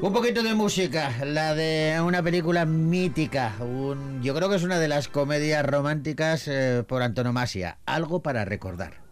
Un poquito de música, la de una película mítica. Yo creo que es una de las comedias románticas por antonomasia. Algo para recordar.